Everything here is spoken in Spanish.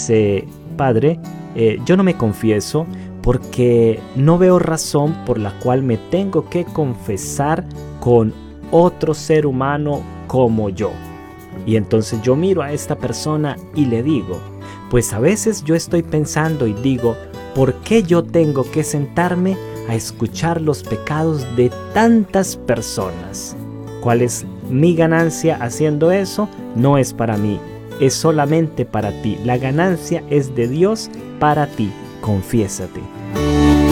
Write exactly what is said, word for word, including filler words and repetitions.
dice: Padre, eh, yo no me confieso porque no veo razón por la cual me tengo que confesar con otro ser humano como yo. Y entonces yo miro a esta persona y le digo: pues a veces yo estoy pensando y digo, ¿por qué yo tengo que sentarme a escuchar los pecados de tantas personas? ¿Cuál es mi ganancia haciendo eso? No es para mí, es solamente para ti. La ganancia es de Dios para ti. Confiésate.